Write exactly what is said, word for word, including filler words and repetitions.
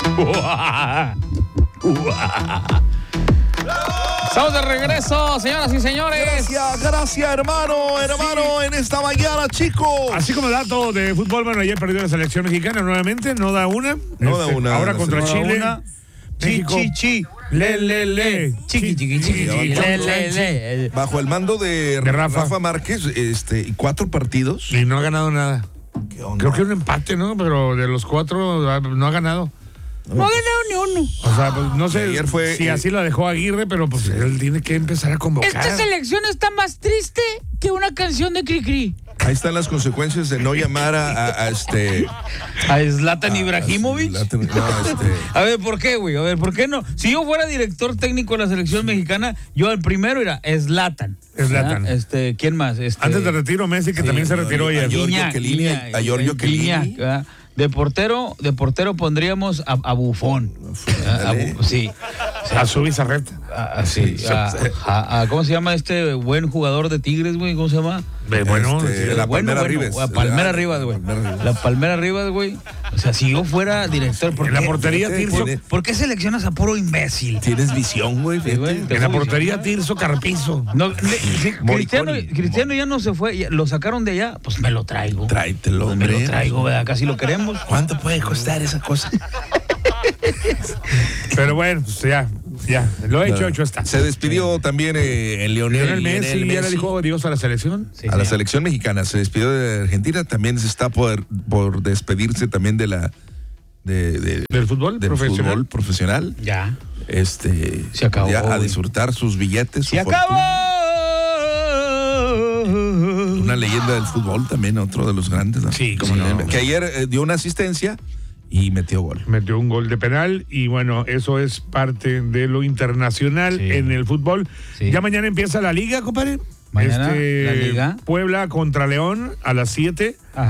Estamos de regreso, señoras y señores. Gracias, gracias, hermano, hermano, sí. En esta mañana, chicos. Así como dato de fútbol, bueno, ayer perdió la selección mexicana nuevamente, no da una. No este, da una. Ahora no contra no Chile. Una. México. Chi, chi, chi. Le, le, le. Chiqui, chiqui, chiqui, chiqui. Le, le, le. Bajo el mando de, de Rafa. Rafa Márquez, este, cuatro partidos. Y no ha ganado nada. ¿Qué onda? Creo que un empate, ¿no? Pero de los cuatro no ha ganado. No ha ganado ni uno. O sea, pues no sé ayer fue, si eh, así la dejó Aguirre, pero pues él tiene que empezar a convocar. Esta selección está más triste que una canción de Cricri. Ahí están las consecuencias de no llamar a, a, a este... ¿A Zlatan Ibrahimovic? A, Zlatan, no, este... A ver, ¿por qué, güey? A ver, ¿por qué no? Si yo fuera director técnico de la selección mexicana, yo al primero era Zlatan. Zlatan. Este, ¿quién más? Este... Antes de retiro, Messi, que sí, también se retiró ayer. A Giorgio Chiellini. A Giorgio Chiellini. De portero, de portero pondríamos a, a Buffon. A, a, sí. A su Bizarreta. A, sí. A, a, a, ¿Cómo se llama este buen jugador de Tigres, güey? ¿Cómo se llama? Bueno, este, sí, la bueno, Palmera bueno, Rivas. La Palmera Rivas, güey. La Palmera Rivas, güey. O sea, si yo fuera director, ¿por en qué? la portería Tirso. ¿Por qué seleccionas a puro imbécil? Tienes visión, güey. Sí, güey. En la portería Tirso Carpizo. No, le, sí, Cristiano, Cristiano ya no se fue, ya, lo sacaron de allá, pues me lo traigo. Tráetelo, pues me hombre. lo traigo, ¿verdad? Casi lo queremos. ¿Cuánto puede costar esa cosa? Pero bueno, pues ya, ya, lo he hecho, no, hecho está. Se despidió también eh, el Lionel, Lionel Messi, Lionel Messi. Ya le dijo adiós a la selección. Sí, a sí. la selección mexicana. Se despidió de Argentina, también se está por, por despedirse también de la... De, de, ¿Del fútbol del profesional? Fútbol profesional. Ya. Este, se acabó. Ya a disfrutar sus billetes. Se su acabó. Una leyenda del fútbol también, otro de los grandes. ¿No? Sí, como no. Que ayer eh, dio una asistencia y metió gol. Metió un gol de penal y bueno, eso es parte de lo internacional sí. en el fútbol. Sí. Ya mañana empieza la liga, compadre. Mañana este, la liga. Puebla contra León a las siete.